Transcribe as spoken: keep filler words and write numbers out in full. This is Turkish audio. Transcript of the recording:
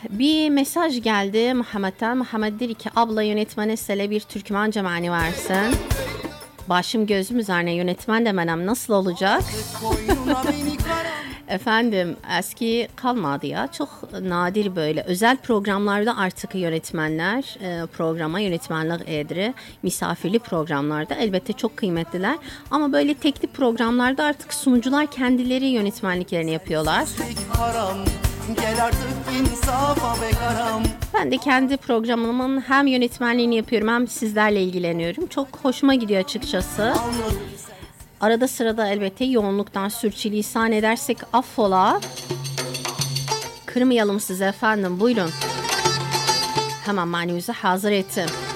bir mesaj geldi Muhammed'den. Muhammed dedi ki abla yönetmene sele bir Türkmence mani versin. Başım gözüm üzerine yönetmen demenem nasıl olacak? Efendim eski kalmadı ya, çok nadir böyle özel programlarda artık yönetmenler e, programa yönetmenlik edri, misafirli programlarda elbette çok kıymetliler ama böyle tekli programlarda artık sunucular kendileri yönetmenliklerini yapıyorlar. Gel artık insafa be karam. Ben de kendi programımın hem yönetmenliğini yapıyorum hem sizlerle ilgileniyorum. Çok hoşuma gidiyor açıkçası. Arada sırada elbette yoğunluktan sürçülisan edersek affola. Kırmayalım size efendim, buyurun. Hemen manimizi hazır ettim.